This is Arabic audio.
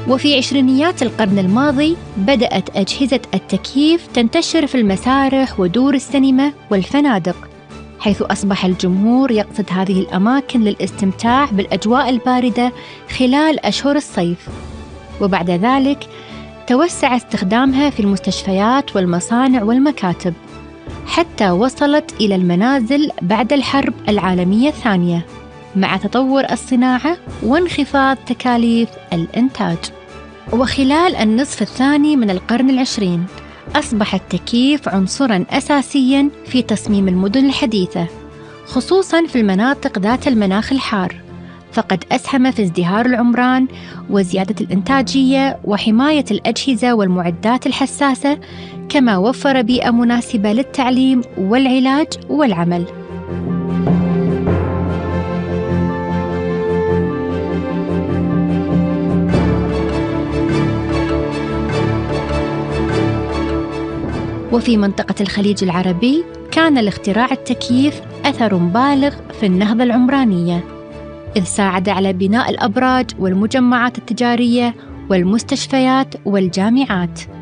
وفي عشرينيات القرن الماضي بدأت أجهزة التكييف تنتشر في المسارح ودور السينما والفنادق، حيث أصبح الجمهور يقصد هذه الأماكن للاستمتاع بالأجواء الباردة خلال أشهر الصيف. وبعد ذلك توسع استخدامها في المستشفيات والمصانع والمكاتب، حتى وصلت إلى المنازل بعد الحرب العالمية الثانية مع تطور الصناعة وانخفاض تكاليف الإنتاج. وخلال النصف الثاني من القرن العشرين أصبح التكييف عنصراً أساسياً في تصميم المدن الحديثة، خصوصاً في المناطق ذات المناخ الحار، فقد أسهم في ازدهار العمران وزيادة الإنتاجية وحماية الأجهزة والمعدات الحساسة، كما وفر بيئة مناسبة للتعليم والعلاج والعمل. وفي منطقة الخليج العربي كان لاختراع التكييف أثر بالغ في النهضة العمرانية، إذ ساعد على بناء الأبراج والمجمعات التجارية والمستشفيات والجامعات.